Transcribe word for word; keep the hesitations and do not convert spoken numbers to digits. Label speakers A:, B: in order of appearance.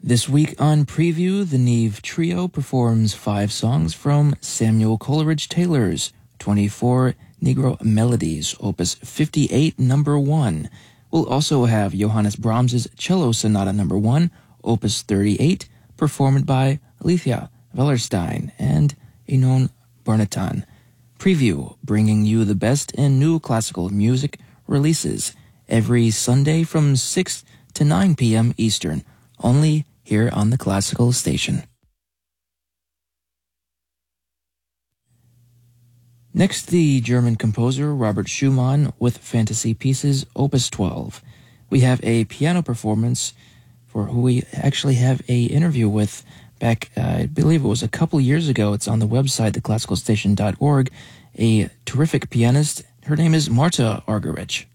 A: This week on Preview, the Neve Trio performs five songs from Samuel Coleridge Taylor's twenty-four Negro Melodies, Opus fifty-eight, number one. We'll also have Johannes Brahms's Cello Sonata number one, Opus thirty-eight, performed by Alethea Wellerstein and Enon Barnetan. Preview, bringing you the best in new classical music releases every Sunday from six to nine p.m. Eastern, only here on the Classical Station. Next, the German composer Robert Schumann with Fantasy Pieces, Opus twelve. We have a piano performance for who we actually have a interview with back, uh, I believe it was a couple years ago. It's on the website, the classical station dot org. A terrific pianist. Her name is Marta Argerich.